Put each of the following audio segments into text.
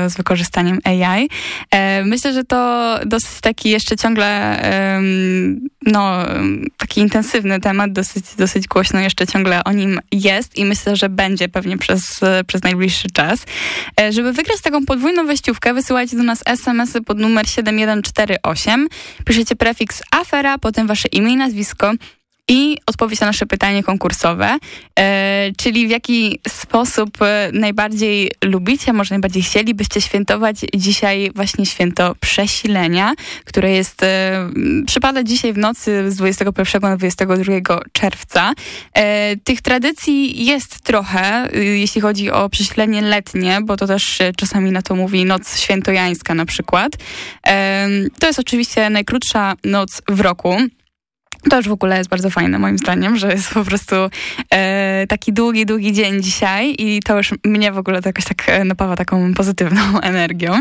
z wykorzystaniem AI. Myślę, że to dosyć taki jeszcze ciągle taki intensywny temat, dosyć głośno jeszcze ciągle o nim jest i myślę, że będzie pewnie przez najbliższy czas. Żeby wygrać taką podwójną wejściówkę, wysyłajcie do nas SMS-y pod numer 7148, piszecie prefiks afera, potem wasze imię i nazwisko i odpowiedź na nasze pytanie konkursowe, czyli w jaki sposób najbardziej lubicie, może najbardziej chcielibyście świętować dzisiaj właśnie święto przesilenia, które przypada dzisiaj w nocy z 21 na 22 czerwca. Tych tradycji jest trochę, jeśli chodzi o przesilenie letnie, bo to też czasami na to mówi noc świętojańska na przykład. To jest oczywiście najkrótsza noc w roku. To już w ogóle jest bardzo fajne moim zdaniem, że jest po prostu taki długi dzień dzisiaj i to już mnie w ogóle to jakoś tak napawa taką pozytywną energią.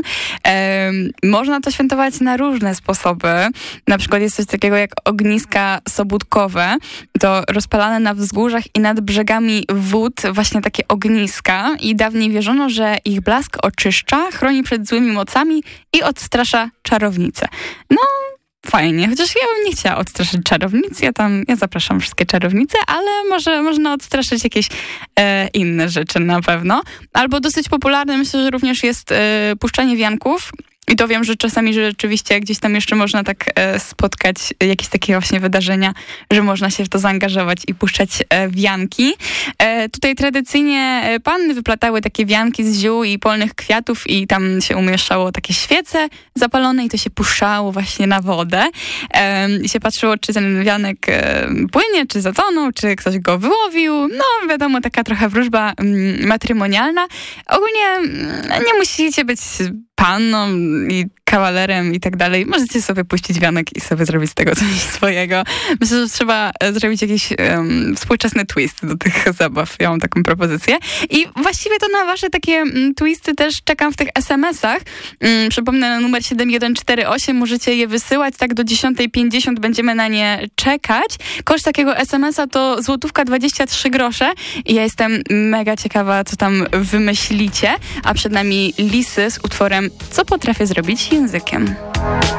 Można to świętować na różne sposoby. Na przykład jest coś takiego jak ogniska sobótkowe. To rozpalane na wzgórzach i nad brzegami wód właśnie takie ogniska i dawniej wierzono, że ich blask oczyszcza, chroni przed złymi mocami i odstrasza czarownice. No, fajnie, chociaż ja bym nie chciała odstraszyć czarownic. Ja zapraszam wszystkie czarownice, ale można odstraszyć jakieś inne rzeczy na pewno. Albo dosyć popularne, myślę, że również jest puszczanie wianków. I to wiem, że czasami rzeczywiście gdzieś tam jeszcze można tak spotkać jakieś takie właśnie wydarzenia, że można się w to zaangażować i puszczać wianki. Tutaj tradycyjnie panny wyplatały takie wianki z ziół i polnych kwiatów i tam się umieszczało takie świece zapalone i to się puszczało właśnie na wodę. I się patrzyło, czy ten wianek płynie, czy zatonął, czy ktoś go wyłowił. No wiadomo, taka trochę wróżba matrymonialna. Ogólnie nie musicie być panną i kawalerem i tak dalej. Możecie sobie puścić wianek i sobie zrobić z tego coś swojego. Myślę, że trzeba zrobić jakiś współczesny twist do tych zabaw. Ja mam taką propozycję. I właściwie to na wasze takie twisty też czekam w tych SMS-ach. Przypomnę, na numer 7148 możecie je wysyłać. Tak do 10:50 będziemy na nie czekać. Koszt takiego SMS-a to złotówka 23 grosze. I ja jestem mega ciekawa, co tam wymyślicie. A przed nami Lisy z utworem Co potrafię zrobić językiem.